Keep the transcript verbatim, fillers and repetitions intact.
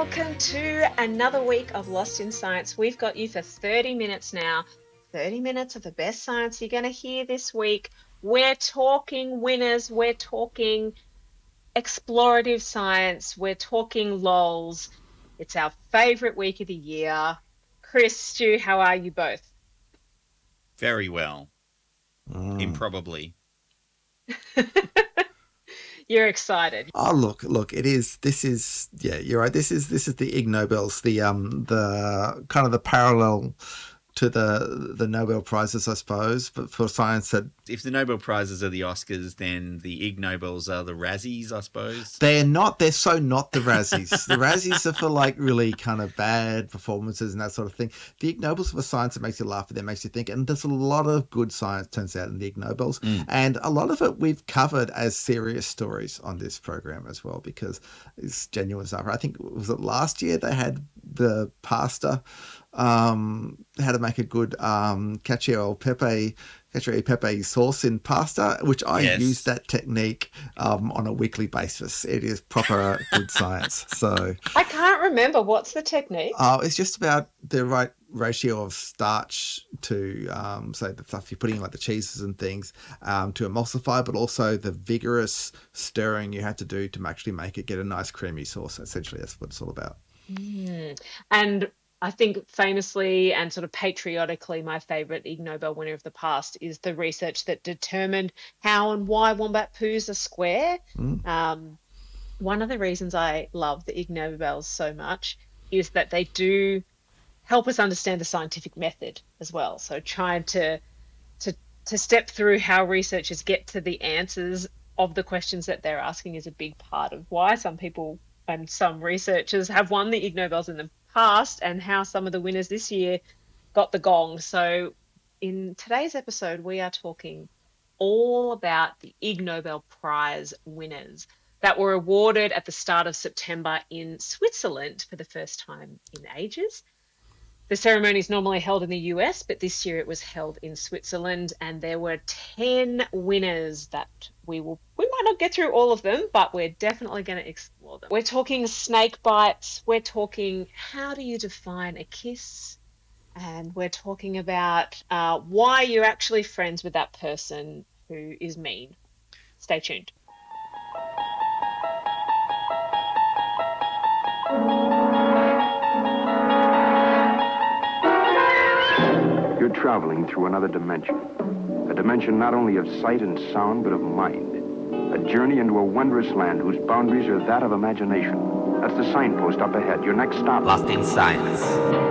Welcome to another week of Lost in Science. We've got you for thirty minutes now. thirty minutes of the best science you're going to hear this week. We're talking winners. We're talking explorative science. We're talking lols. It's our favourite week of the year. Chris, Stu, how are you both? Very well. Mm. Improbably. You're excited. Oh, look, look, it is, this is, yeah, you're right. This is, this is the Ig Nobels, the, um, the kind of the parallel to the, the Nobel Prizes, I suppose, but for science that... If the Nobel Prizes are the Oscars, then the Ig Nobels are the Razzies, I suppose. They're not, they're so not the Razzies. The Razzies are for like really kind of bad performances and that sort of thing. The Ig Nobels are for science that makes you laugh and that makes you think. And there's a lot of good science, turns out, in the Ig Nobels. Mm. And a lot of it we've covered as serious stories on this program as well, because it's genuine stuff. I think, was it last year they had the pasta, um, how to make a good um, cacio e pepe, cacio e pepe sauce in pasta, which I yes. use that technique um, on a weekly basis. It is proper good science. So I can't remember. What's the technique? Oh, uh, it's just about the right ratio of starch to, um, so the stuff you're putting in like the cheeses and things um, to emulsify, but also the vigorous stirring you have to do to actually make it get a nice creamy sauce. Essentially, that's what it's all about. Mm. And I think famously and sort of patriotically, my favourite Ig Nobel winner of the past is the research that determined how and why wombat poos are square. Mm. Um, one of the reasons I love the Ig Nobels so much is that they do help us understand the scientific method as well. So trying to to to step through how researchers get to the answers of the questions that they're asking is a big part of why some people and some researchers have won the Ig Nobels in the past and how some of the winners this year got the gong. So in today's episode, we are talking all about the Ig Nobel Prize winners that were awarded at the start of September in Switzerland for the first time in ages. The ceremony is normally held in the U S, but this year it was held in Switzerland, and there were ten winners that we will, we might not get through all of them, but we're definitely going to explore them. We're talking snake bites. We're talking how do you define a kiss? And we're talking about uh, why you're actually friends with that person who is mean. Stay tuned. You're traveling through another dimension. A dimension not only of sight and sound, but of mind. A journey into a wondrous land whose boundaries are that of imagination. That's the signpost up ahead. Your next stop. Lost in Science.